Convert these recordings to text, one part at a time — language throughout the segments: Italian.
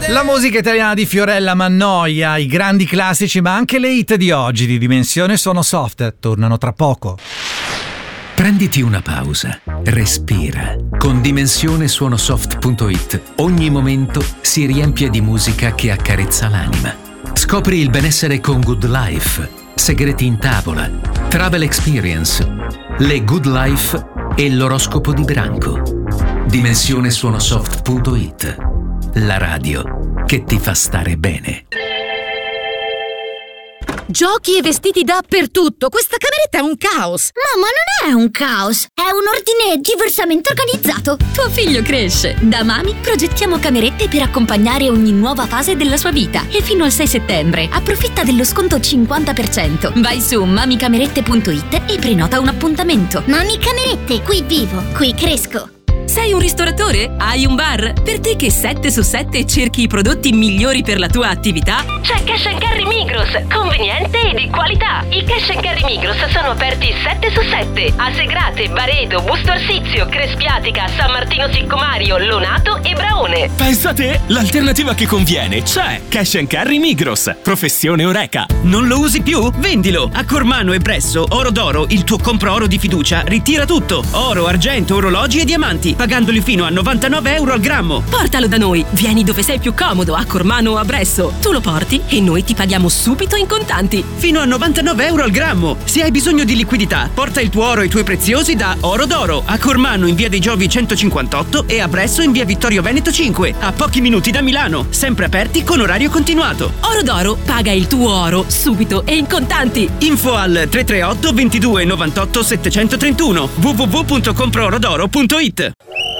La musica italiana di Fiorella Mannoia, i grandi classici ma anche le hit di oggi di Dimensione Suono Soft tornano tra poco. Prenditi una pausa, respira. Con dimensionesuonosoft.it ogni momento si riempie di musica che accarezza l'anima. Scopri il benessere con Good Life, segreti in tavola, travel experience, le Good Life e l'oroscopo di branco. Dimensionesuonosoft.it, la radio che ti fa stare bene. Giochi e vestiti dappertutto. Questa cameretta è un caos. Mamma, non è un caos, è un ordine diversamente organizzato. Tuo figlio cresce. Da Mami progettiamo camerette per accompagnare ogni nuova fase della sua vita. E fino al 6 settembre approfitta dello sconto 50%. Vai su mamicamerette.it e prenota un appuntamento. Mami Camerette, qui vivo, qui cresco. Sei un ristoratore? Hai un bar? Per te che 7 su 7 cerchi i prodotti migliori per la tua attività? C'è Cash & Carry Migros, conveniente e di qualità. I Cash & Carry Migros sono aperti 7 su 7 a Segrate, Baredo, Busto Arsizio, Crespiatica, San Martino Siccomario, Lonato e Braone. Pensa te, l'alternativa che conviene c'è. Cash & Carry Migros, professione Oreca. Non lo usi più? Vendilo! A Cormano e Bresso, Oro d'Oro, il tuo compro oro di fiducia, ritira tutto. Oro, argento, orologi e diamanti, pagandoli fino a 99 euro al grammo. Portalo da noi, vieni dove sei più comodo, a Cormano o a Bresso. Tu lo porti e noi ti paghiamo subito in contanti. Fino a 99 euro al grammo. Se hai bisogno di liquidità, porta il tuo oro e i tuoi preziosi da Oro d'Oro, a Cormano in via dei Giovi 158 e a Bresso in via Vittorio Veneto 5, a pochi minuti da Milano, sempre aperti con orario continuato. Oro d'Oro, paga il tuo oro subito e in contanti. Info al 338 22 98 731 www.comproorodoro.it.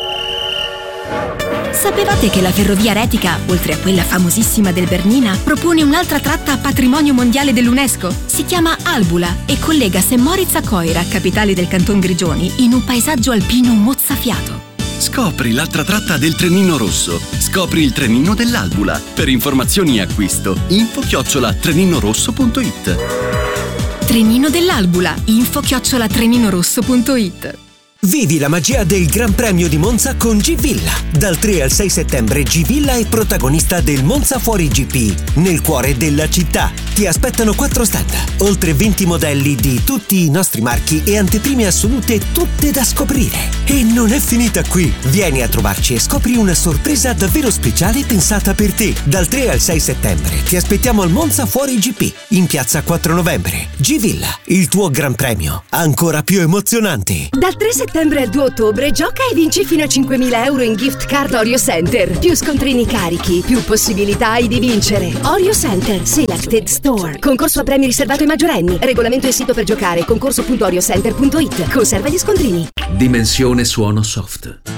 Sapevate che la Ferrovia Retica, oltre a quella famosissima del Bernina, propone un'altra tratta a patrimonio mondiale dell'UNESCO? Si chiama Albula e collega St. Moritz a Coira, capitale del Canton Grigioni, in un paesaggio alpino mozzafiato. Scopri l'altra tratta del Trenino Rosso. Scopri il trenino dell'Albula. Per informazioni e acquisto, info@treninorosso.it. Trenino dell'Albula, info@treninorosso.it. Vivi la magia del Gran Premio di Monza con G-Villa. Dal 3 al 6 settembre G-Villa è protagonista del Monza Fuori GP, nel cuore della città. Ti aspettano 4 stand, oltre 20 modelli di tutti i nostri marchi e anteprime assolute tutte da scoprire. E non è finita qui. Vieni a trovarci e scopri una sorpresa davvero speciale pensata per te. Dal 3 al 6 settembre ti aspettiamo al Monza Fuori GP, in piazza 4 novembre. G-Villa, il tuo Gran Premio, ancora più emozionante. Dal 3 settembre al 2 ottobre gioca e vinci fino a 5.000 euro in gift card Orio Center. Più scontrini carichi, più possibilità hai di vincere. Orio Center Selected Store. Concorso a premi riservato ai maggiorenni. Regolamento e sito per giocare. Concorso.oriocenter.it. Conserva gli scontrini. Dimensione Suono Soft.